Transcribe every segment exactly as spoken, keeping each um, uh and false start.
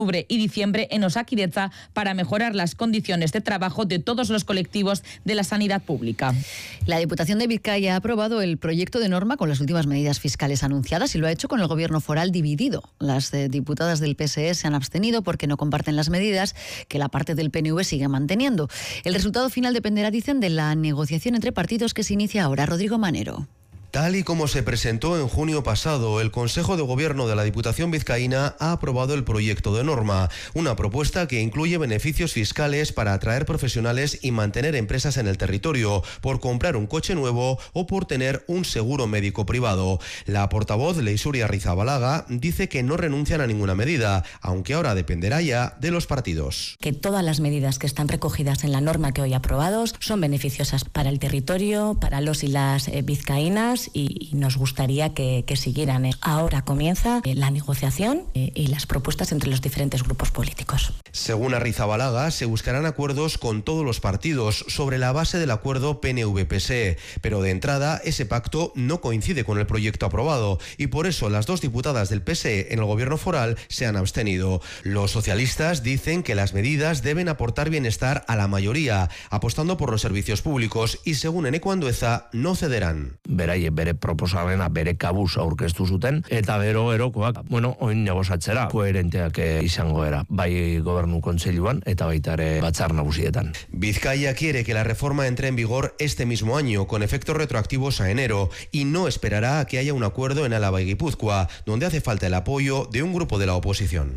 octubre y diciembre en Osakidetza para mejorar las condiciones de trabajo de todos los colectivos de la sanidad pública. La Diputación de Vizcaya ha aprobado el proyecto de norma con las últimas medidas fiscales anunciadas y lo ha hecho con el gobierno foral dividido. Las eh, diputadas del P S E se han abstenido porque no comparten las medidas que la parte del P N V sigue manteniendo. El resultado final dependerá, dicen, de la negociación entre partidos que se inicia ahora. Rodrigo Manero. Tal y como se presentó en junio pasado, el Consejo de Gobierno de la Diputación Vizcaína ha aprobado el proyecto de norma, una propuesta que incluye beneficios fiscales para atraer profesionales y mantener empresas en el territorio, por comprar un coche nuevo o por tener un seguro médico privado. La portavoz Leisuria Rizabalaga dice que no renuncian a ninguna medida, aunque ahora dependerá ya de los partidos. Que todas las medidas que están recogidas en la norma que hoy aprobados son beneficiosas para el territorio, para los y las eh, vizcaínas, y nos gustaría que, que siguieran. Ahora comienza la negociación y las propuestas entre los diferentes grupos políticos. Según Arrizabalaga, se buscarán acuerdos con todos los partidos sobre la base del acuerdo P N V P S E, pero de entrada ese pacto no coincide con el proyecto aprobado y por eso las dos diputadas del P S E en el gobierno foral se han abstenido. Los socialistas dicen que las medidas deben aportar bienestar a la mayoría, apostando por los servicios públicos y, según Eneko Andueza, no cederán. Beraiek bere proposamena bere kabuz aurkeztu zuten eta gero erokoak, bueno, oin negozatzera koherenteak izango era, bai gobernu kontseiluan eta baita ere batzar nagusietan. Vizcaya quiere que la reforma entre en vigor este mismo año, con efectos retroactivos a enero, y no esperará a que haya un acuerdo en Álava y Guipúzcoa, donde hace falta el apoyo de un grupo de la oposición.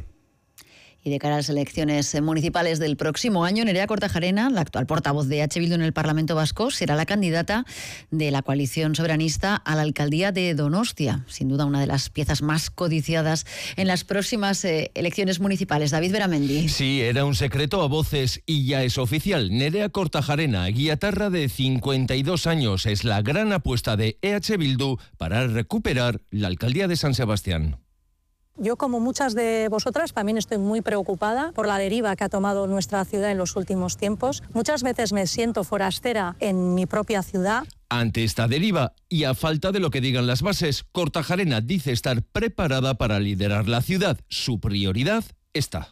Y de cara a las elecciones municipales del próximo año, Nerea Kortajarena, la actual portavoz de H. Bildu en el Parlamento Vasco, será la candidata de la coalición soberanista a la alcaldía de Donostia. Sin duda una de las piezas más codiciadas en las próximas eh, elecciones municipales. David Beramendi. Sí, era un secreto a voces y ya es oficial. Nerea Kortajarena, guiatarra de cincuenta y dos años, es la gran apuesta de E H Bildu para recuperar la alcaldía de San Sebastián. Yo, como muchas de vosotras, también estoy muy preocupada por la deriva que ha tomado nuestra ciudad en los últimos tiempos. Muchas veces me siento forastera en mi propia ciudad. Ante esta deriva y a falta de lo que digan las bases, Kortajarena dice estar preparada para liderar la ciudad. Su prioridad está.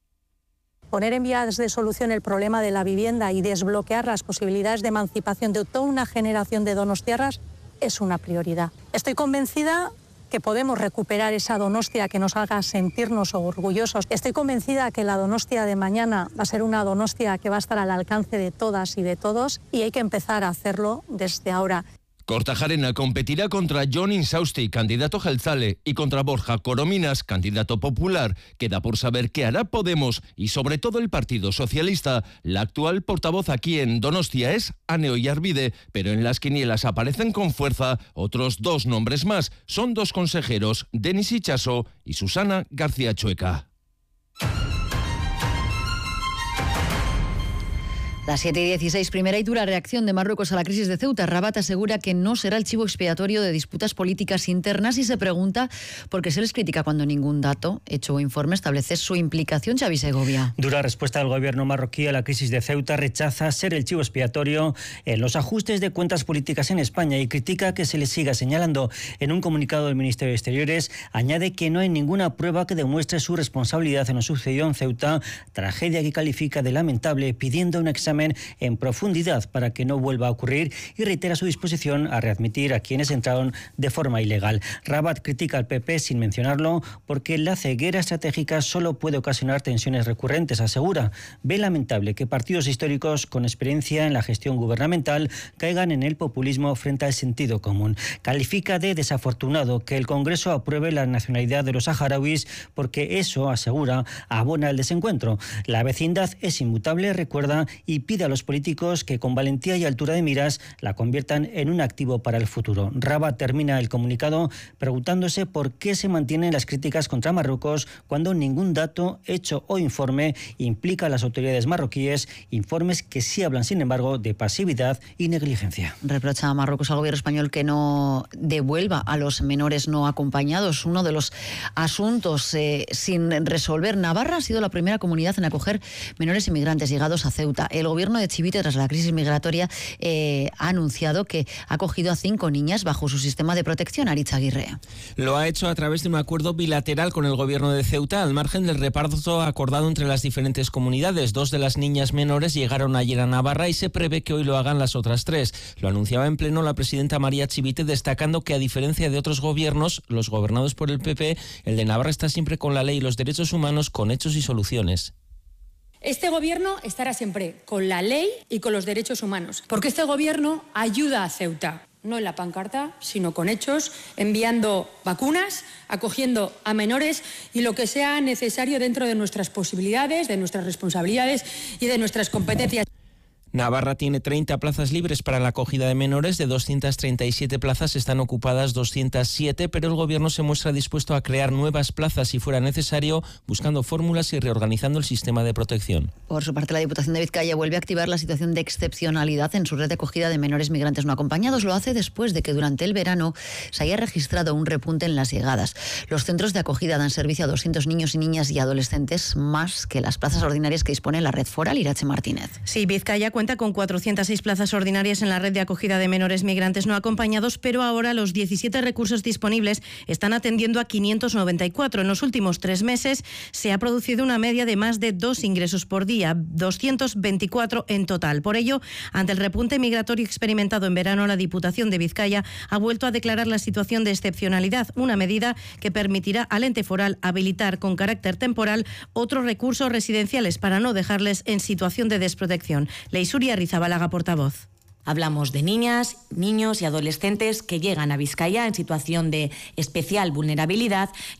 Poner en vías de solución el problema de la vivienda y desbloquear las posibilidades de emancipación de toda una generación de donostiarras es una prioridad. Estoy convencida que podemos recuperar esa Donostia que nos haga sentirnos orgullosos. Estoy convencida que la Donostia de mañana va a ser una Donostia que va a estar al alcance de todas y de todos y hay que empezar a hacerlo desde ahora. Kortajarena competirá contra Jon Insausti, candidato jeltzale, y contra Borja Corominas, candidato popular. Queda por saber qué hará Podemos y sobre todo el Partido Socialista. La actual portavoz aquí en Donostia es Ane Oyarbide, pero en las quinielas aparecen con fuerza otros dos nombres más. Son dos consejeros, Denis Itxaso y Susana García Chueca. Las siete y dieciséis, primera y dura reacción de Marruecos a la crisis de Ceuta. Rabat asegura que no será el chivo expiatorio de disputas políticas internas y se pregunta por qué se les critica cuando ningún dato, hecho o informe establece su implicación. Xavi Segovia. Dura respuesta del gobierno marroquí a la crisis de Ceuta. Rechaza ser el chivo expiatorio en los ajustes de cuentas políticas en España y critica que se les siga señalando. En un comunicado del Ministerio de Exteriores añade que no hay ninguna prueba que demuestre su responsabilidad en lo sucedido en Ceuta, tragedia que califica de lamentable, pidiendo un examen en profundidad para que no vuelva a ocurrir y reitera su disposición a readmitir a quienes entraron de forma ilegal. Rabat critica al P P sin mencionarlo porque la ceguera estratégica solo puede ocasionar tensiones recurrentes, asegura. Ve lamentable que partidos históricos con experiencia en la gestión gubernamental caigan en el populismo frente al sentido común. Califica de desafortunado que el Congreso apruebe la nacionalidad de los saharauis porque eso, asegura, abona el desencuentro. La vecindad es inmutable, recuerda, y pide a los políticos que con valentía y altura de miras la conviertan en un activo para el futuro. Rabat termina el comunicado preguntándose por qué se mantienen las críticas contra Marruecos cuando ningún dato, hecho o informe implica a las autoridades marroquíes, informes que sí hablan, sin embargo, de pasividad y negligencia. Reprocha a Marruecos al gobierno español que no devuelva a los menores no acompañados. Uno de los asuntos eh, sin resolver. Navarra ha sido la primera comunidad en acoger menores inmigrantes llegados a Ceuta. El gobierno de Chivite, tras la crisis migratoria, eh, ha anunciado que ha acogido a cinco niñas bajo su sistema de protección. Aritz Aguirre. Lo ha hecho a través de un acuerdo bilateral con el gobierno de Ceuta, al margen del reparto acordado entre las diferentes comunidades. Dos de las niñas menores llegaron ayer a Navarra y se prevé que hoy lo hagan las otras tres. Lo anunciaba en pleno la presidenta María Chivite, destacando que, a diferencia de otros gobiernos, los gobernados por el P P, el de Navarra está siempre con la ley y los derechos humanos, con hechos y soluciones. Este gobierno estará siempre con la ley y con los derechos humanos, porque este gobierno ayuda a Ceuta, no en la pancarta, sino con hechos, enviando vacunas, acogiendo a menores y lo que sea necesario dentro de nuestras posibilidades, de nuestras responsabilidades y de nuestras competencias. Navarra tiene treinta plazas libres para la acogida de menores. De doscientas treinta y siete plazas están ocupadas doscientas siete, pero el gobierno se muestra dispuesto a crear nuevas plazas si fuera necesario, buscando fórmulas y reorganizando el sistema de protección. Por su parte, la Diputación de Vizcaya vuelve a activar la situación de excepcionalidad en su red de acogida de menores migrantes no acompañados. Lo hace después de que durante el verano se haya registrado un repunte en las llegadas. Los centros de acogida dan servicio a doscientos niños y niñas y adolescentes, más que las plazas ordinarias que dispone la red foral. Irache Martínez. Sí, Vizcaya cuenta con cuatrocientas seis plazas ordinarias en la red de acogida de menores migrantes no acompañados, pero ahora los diecisiete recursos disponibles están atendiendo a quinientos noventa y cuatro. En los últimos tres meses se ha producido una media de más de dos ingresos por día, doscientos veinticuatro en total. Por ello, ante el repunte migratorio experimentado en verano, la Diputación de Vizcaya ha vuelto a declarar la situación de excepcionalidad, una medida que permitirá al ente foral habilitar con carácter temporal otros recursos residenciales para no dejarles en situación de desprotección. Leisuri Arrizabalaga, portavoz. Hablamos de niñas, niños y adolescentes que llegan a Vizcaya en situación de especial vulnerabilidad